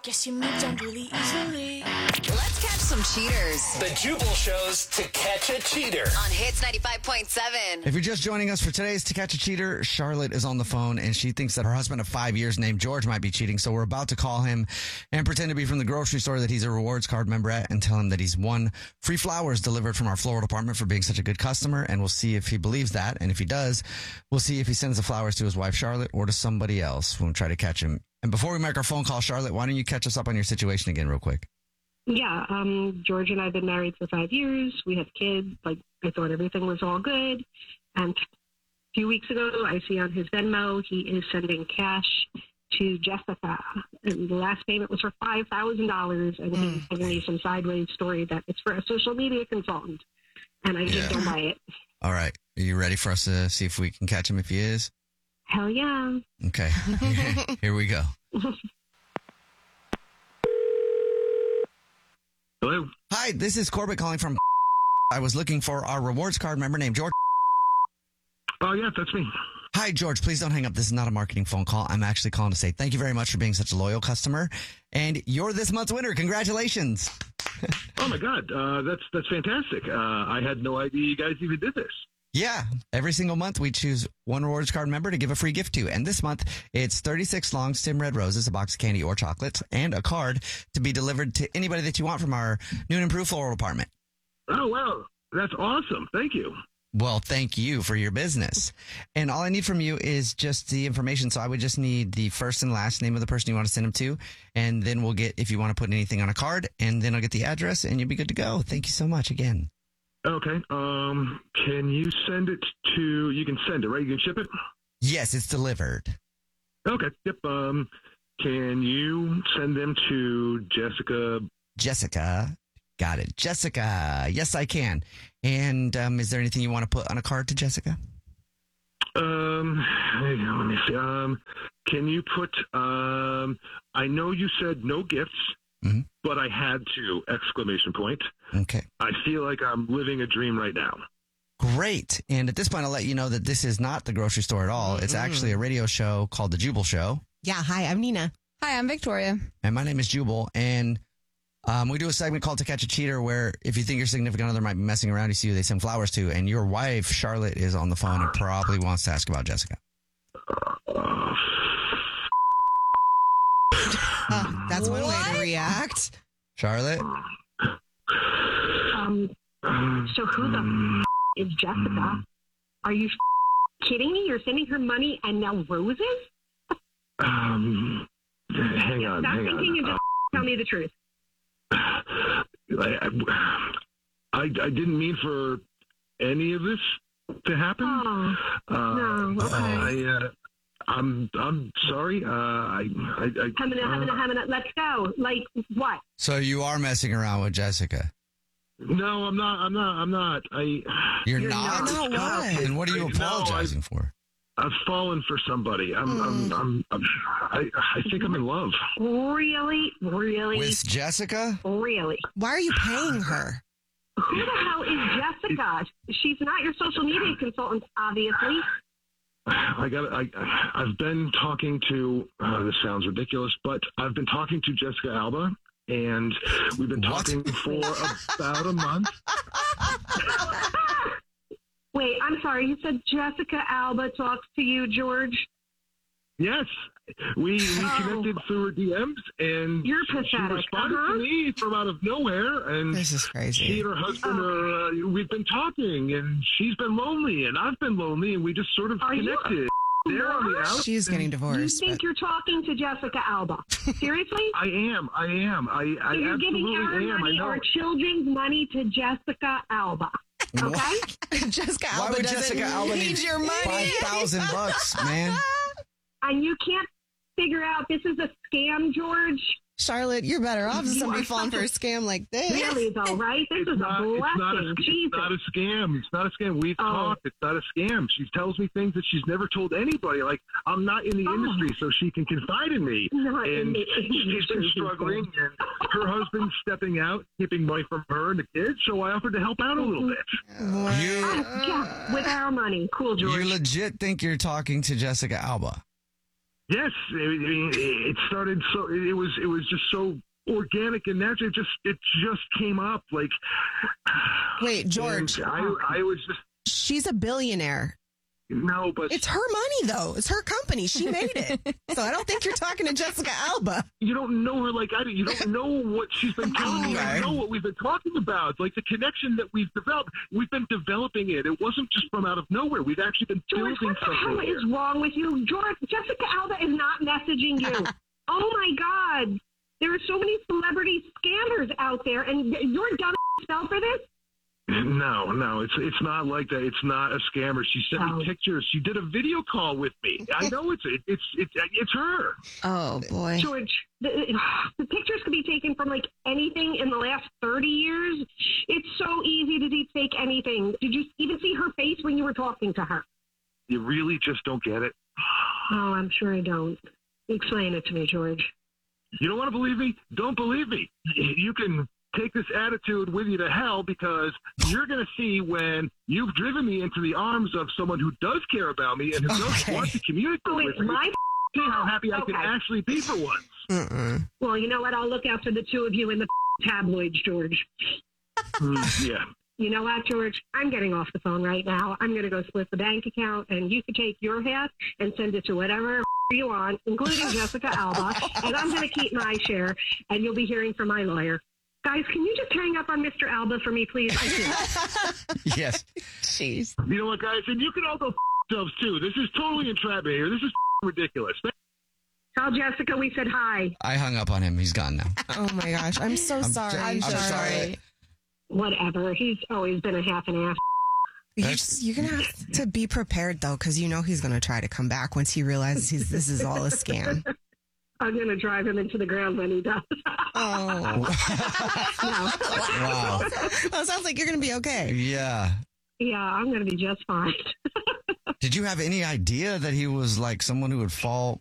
Guess you moved on really easily. Let's catch some cheaters The Jubal Show's To Catch a Cheater. on Hits 95.7. If you're just joining us for today's To Catch a Cheater, Charlotte is on the phone and she thinks that her husband of 5 years named George might be cheating. So we're about to call him and pretend to be from the grocery store that he's a rewards card member at and tell him that he's won free flowers delivered from our floral department for being such a good customer. And we'll see if he believes that. And if he does, we'll see if he sends the flowers to his wife, Charlotte, or to somebody else. We'll try to catch him. And before we make our phone call, Charlotte, why don't you catch us up on your situation again real quick? Yeah, George and I have been married for 5 years. We have kids. Like, I thought everything was all good. And a few weeks ago, I see on his Venmo, he is sending cash to Jessica. And the last payment was for $5,000. And he's giving me some sideways story that it's for a social media consultant. And I just don't buy it. All right. Are you ready for us to see if we can catch him if he is? Hell yeah. Okay. Here we go. Hello. Hi, this is Corbett calling from. I was looking for our rewards card member named George. Oh, yeah, that's me. Hi, George. Please don't hang up. This is not a marketing phone call. I'm actually calling to say thank you very much for being such a loyal customer. And you're this month's winner. Congratulations. Oh, my God. That's fantastic. I had no idea you guys even did this. Yeah. Every single month, we choose one rewards card member to give a free gift to. And this month, it's 36 long stem red roses, a box of candy or chocolates, and a card to be delivered to anybody that you want from our new and improved floral department. Oh, wow. That's awesome. Thank you. Well, thank you for your business. And all I need from you is just the information. So I would just need the first and last name of the person you want to send them to. And then we'll get, if you want to put anything on a card, and then I'll get the address and you'll be good to go. Thank you so much again. Okay. Can you send it to, you can send it, right? You can ship it? Yes, it's delivered. Okay. Yep. Can you send them to Jessica? Jessica. Got it. Jessica. Yes, I can. And is there anything you want to put on a card to Jessica? Let me see. Can you put, I know you said no gifts, but I had to, exclamation point. Okay. I feel like I'm living a dream right now. Great. And at this point, I'll let you know that this is not the grocery store at all. It's actually a radio show called The Jubal Show. Yeah. Hi, I'm Nina. Hi, I'm Victoria. And my name is Jubal. And we do a segment called To Catch a Cheater where if you think your significant other might be messing around, you see who they send flowers to. And your wife, Charlotte, is on the phone and probably wants to ask about Jessica. That's one way to react. Charlotte? So who the is Jessica? Are you kidding me? You're sending her money and now roses? Hang on. Stop thinking and just tell me the truth. I didn't mean for any of this to happen. No, okay. I'm sorry. Let's go. Like what? So you are messing around with Jessica? No, I'm not. You're not? No, why? And what are you apologizing for? I've fallen for somebody. I think I'm in love. Really? With Jessica? Really? Why are you paying her? Who the hell is Jessica? She's not your social media consultant, obviously. I've been talking to, this sounds ridiculous, but I've been talking to Jessica Alba, and we've been talking for about a month. Wait, I'm sorry. You said Jessica Alba talks to you, George? Yes. We connected through her DMs, and You're she pathetic. responded to me from out of nowhere. And This is crazy. she and her husband we've been talking, and she's been lonely, and I've been lonely, and we just sort of connected. They're on the out. She's getting You divorced. think you're talking to Jessica Alba? Seriously? I am. I So you're giving our absolutely am. I money, know. our children's money to Jessica Alba. Okay? Jessica Why Alba would doesn't Jessica Alba need need your money. $5,000, man? And you can't figure out this is a scam, George? Charlotte, you're better off than You somebody are falling for a such scam like this. Really, though, right? This is a blessing. It's not a scam. It's not a scam. We've talked. It's not a scam. She tells me things that she's never told anybody. Like, I'm not in the industry, so she can confide in me. Not in And the she's been struggling, and her husband's stepping out, keeping money from her and the kids, so I offered to help out a little bit. Yeah, with our money. Cool, George. You legit think you're talking to Jessica Alba? Yes, I mean, it started so it was just so organic and natural. It just came up like. Wait, George. I was just She's a billionaire. no, but It's her money, though. It's her company. She made it. So I don't think you're talking to Jessica Alba. you don't know her like I do. You don't know what she's been telling me. You Okay. don't know what we've been talking about. Like the connection that we've developed. We've been developing it. It wasn't just from out of nowhere. We've actually been George, building what the hell something. is wrong with you? George, Jessica Alba is not messaging you. Oh, my God. There are so many celebrity scammers out there, and you're dumb fell for this? No, it's not like that. It's not a scammer. She sent Oh. me pictures. She did a video call with me. I know it's her. Oh, boy. George, the pictures could be taken from like anything in the last 30 years. It's so easy to deep fake anything. Did you even see her face when you were talking to her? You really just don't get it. Oh, I'm sure I don't. Explain it to me, George. You don't want to believe me? Don't believe me. You can take this attitude with you to hell because you're going to see when you've driven me into the arms of someone who does care about me and who does Okay. want to communicate Oh, with it's me. my See how happy I can Okay. actually be for once. Mm-mm. Well, you know what? I'll look out for the two of you in the tabloids, George. Yeah. You know what, George? I'm getting off the phone right now. I'm going to go split the bank account, and you can take your half and send it to whatever you want, including Jessica Alba, and I'm going to keep my share, and you'll be hearing from my lawyer. Guys, can you just hang up on Mr. Alba for me, please? I can't. Yes. Jeez. You know what, guys? And you can all go yourselves, too. This is totally entrapment here. This is ridiculous. Tell Jessica we said hi. I hung up on him. He's gone now. Oh, my gosh. I'm so sorry. I'm sorry. Whatever. He's always been a half an ass. You're going to have to be prepared, though, because you know he's going to try to come back once he realizes this is all a scam. I'm going to drive him into the ground when he does. Oh. No. Wow. Well, it sounds like you're going to be okay. Yeah. Yeah, I'm going to be just fine. Did you have any idea that he was like someone who would fall